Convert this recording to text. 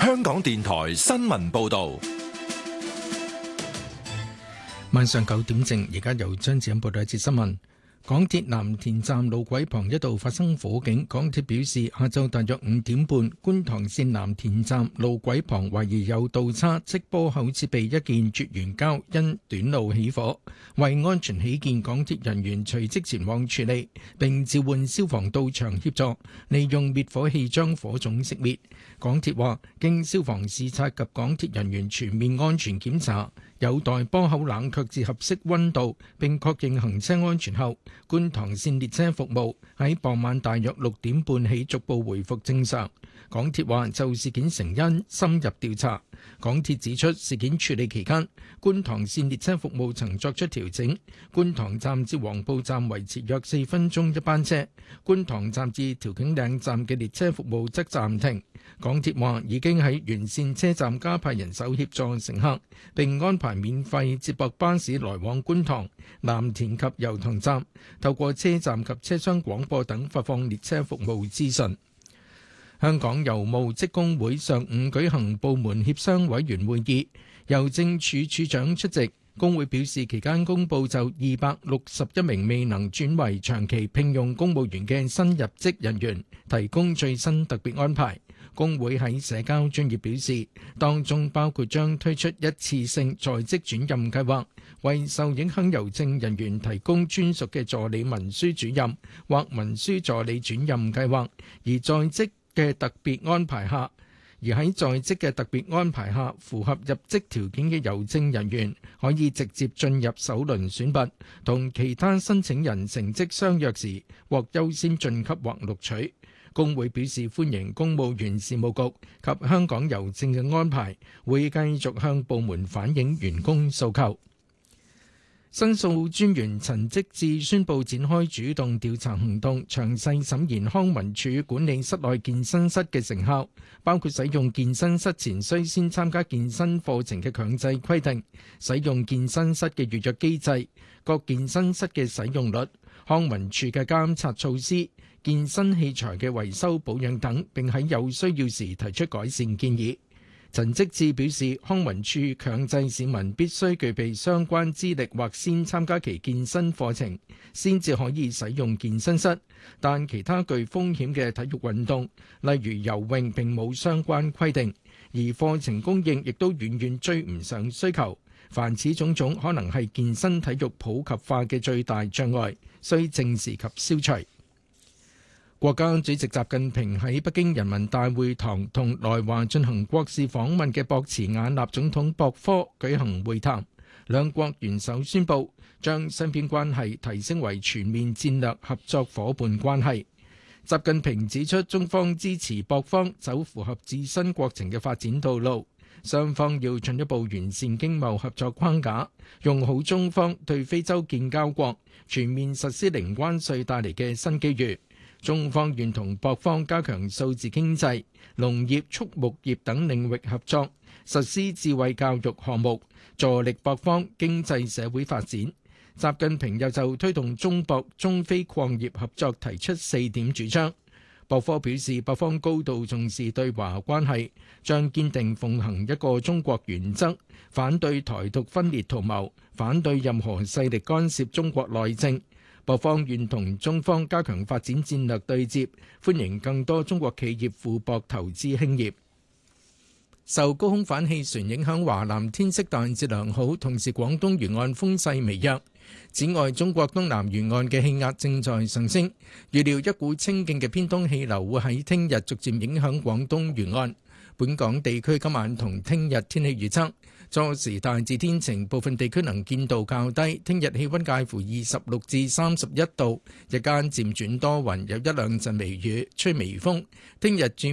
香港電台新聞報道。 晚上9點正，而家由張子欣報道一節新聞。港鐵藍田站路軌旁一度發生火警，港鐵表示下晝大約5點半，觀塘線藍田站路軌旁懷疑有倒叉即波口設備一件絕緣膠因短路起火，為安全起見，港鐵人員隨即前往處理，並召喚消防到場協助，利用滅火器將火種熄滅。港鐵話，經消防視察及港鐵人員全面安全檢查，有待波口冷卻至合適溫度，並確認行車安全後，觀塘線列車服務喺傍晚大約6點半起逐步回復正常。港鐵話就事件成因深入調查。港鐵指出，事件處理期間，觀塘線列車服務曾作出調整，觀塘站至黃埔站維持約4分鐘一班車，觀塘站至調景嶺站嘅列車服務則暫停。港鐵話已經喺沿線車站加派人手協助乘客，並安排免費接駁巴士來往觀塘、藍田及油塘站，透過車站及車廂廣播等發放列車服務資訊。香港郵務職工會上午舉行部門協商委員會議，郵政署署長出席。工會表示，期間公佈就261名未能轉為長期聘用公務員嘅新入職人員提供最新特別安排。工會喺社交專頁表示，當中包括將推出一次性在職轉任計劃，為受影響郵政人員提供專屬嘅助理文書主任或文書助理轉任計劃，而在職嘅特別安排下，符合入職條件嘅郵政人員可以直接進入首輪選拔，同其他申請人成績相若時獲優先晉級或錄取。工會表示歡迎公務員事務局及香港郵政嘅安排，會繼續向部門反映員工訴求。申訴專員陳積志宣布展開主動調查行動，詳細審研康文署管理室內健身室嘅成效，包括使用健身室前須先參加健身課程嘅強制規定、使用健身室嘅預約機制、各健身室嘅使用率、康文署嘅監察措施、健身器材嘅維修保養等，並喺有需要時提出改善建議。陳積志表示，康文署強制市民必須具備相關資歷或先參加其健身課程，先至可以使用健身室。但其他具風險嘅體育運動，例如游泳，並冇相關規定，而課程供應亦都遠遠追唔上需求。凡此種種，可能係健身體育普及化嘅最大障礙，需正視及消除。國家主席習近平喺北京人民大會堂同來華進行國事訪問嘅博茨瓦納總統博科舉行會談，兩國元首宣布將雙邊關係提升為全面戰略合作夥伴關係。習近平指出，中方支持博方走符合自身國情嘅發展道路，雙方要進一步完善經貿合作框架，用好中方對非洲建交國全面實施零關稅帶嚟嘅新機遇。中方願同博方加強數字經濟、農業、畜牧業等領域合作，實施智慧教育項目，助力博方經濟社會發展。習近平又就推動中博中非礦業合作提出4點主張。博科表示，博方高度重視對華關係，將堅定奉行一個中國原則，反對台獨分裂圖謀，反對任何勢力干涉中國內政。博方願同中方加強發展戰略對接，歡迎更多中國企業赴博投資興業。受高空反氣旋影響，華南天色大致良好，同時廣東沿岸風勢微弱。此外，中國東南沿岸嘅氣壓正在上升，預料一股清勁嘅偏東氣流會喺聽日逐漸影響廣東沿岸。本港地區今晚同聽日天氣預測，初時大致天晴，部分地區能見度較低。聽日氣溫介乎26至31度，日間漸轉多雲，有一兩陣微雨，吹微風。聽日轉